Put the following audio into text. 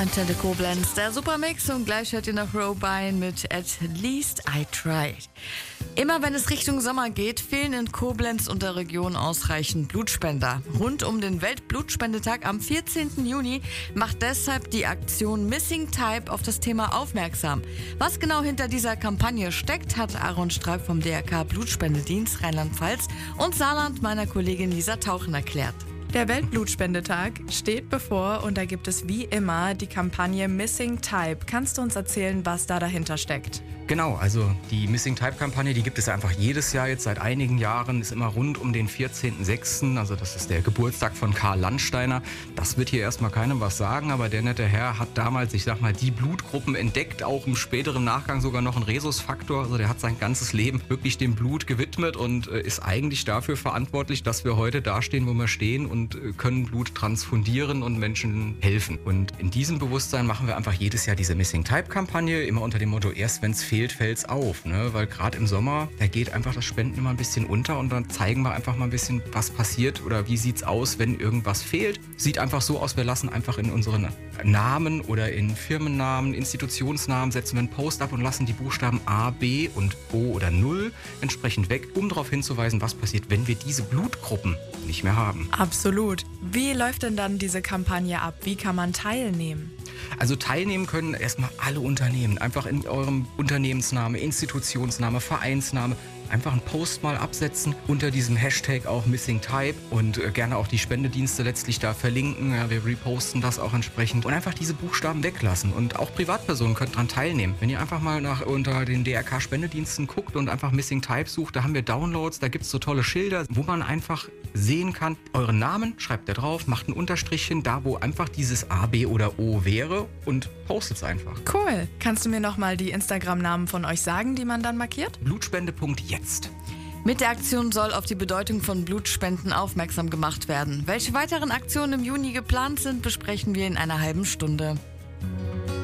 Antenne Koblenz, der Supermix, und gleich hört ihr noch Robine mit At Least I Tried. Immer wenn es Richtung Sommer geht, fehlen in Koblenz und der Region ausreichend Blutspender. Rund um den Weltblutspendetag am 14. Juni macht deshalb die Aktion Missing Type auf das Thema aufmerksam. Was genau hinter dieser Kampagne steckt, hat Aaron Strack vom DRK Blutspendedienst Rheinland-Pfalz und Saarland meiner Kollegin Lisa Tauchen erklärt. Der Weltblutspendetag steht bevor und da gibt es wie immer die Kampagne Missing Type. Kannst du uns erzählen, was da dahinter steckt? Genau, also die Missing Type-Kampagne, die gibt es einfach jedes Jahr jetzt seit einigen Jahren, ist immer rund um den 14.06., also das ist der Geburtstag von Karl Landsteiner. Das wird hier erstmal keinem was sagen, aber der nette Herr hat damals, die Blutgruppen entdeckt, auch im späteren Nachgang sogar noch einen Rhesusfaktor. Also der hat sein ganzes Leben wirklich dem Blut gewidmet und ist eigentlich dafür verantwortlich, dass wir heute dastehen, wo wir stehen und können Blut transfundieren und Menschen helfen. Und in diesem Bewusstsein machen wir einfach jedes Jahr diese Missing Type-Kampagne, immer unter dem Motto, erst wenn es fehlt, fällt's auf, ne? Weil gerade im Sommer, da geht einfach das Spenden immer ein bisschen unter und dann zeigen wir einfach mal ein bisschen, was passiert oder wie sieht's aus, wenn irgendwas fehlt. Sieht einfach so aus, wir lassen einfach in unseren Namen oder in Firmennamen, Institutionsnamen, setzen wir einen Post ab und lassen die Buchstaben A, B und O oder 0 entsprechend weg, um darauf hinzuweisen, was passiert, wenn wir diese Blutgruppen nicht mehr haben. Absolut. Wie läuft denn dann diese Kampagne ab? Wie kann man teilnehmen? Also teilnehmen können erstmal alle Unternehmen. Einfach in eurem Unternehmensname, Institutionsname, Vereinsname. Einfach einen Post mal absetzen, unter diesem Hashtag auch Missing Type und gerne auch die Spendedienste letztlich da verlinken. Ja, wir reposten das auch entsprechend und einfach diese Buchstaben weglassen. Und auch Privatpersonen können daran teilnehmen. Wenn ihr einfach mal unter den DRK-Spendediensten guckt und einfach Missing Type sucht, da haben wir Downloads, da gibt es so tolle Schilder, wo man einfach sehen kann, euren Namen schreibt ihr drauf, macht ein Unterstrichchen da, wo einfach dieses A, B oder O wäre und postet es einfach. Cool. Kannst du mir nochmal die Instagram-Namen von euch sagen, die man dann markiert? Blutspende.jetzt. Mit der Aktion soll auf die Bedeutung von Blutspenden aufmerksam gemacht werden. Welche weiteren Aktionen im Juni geplant sind, besprechen wir in einer halben Stunde.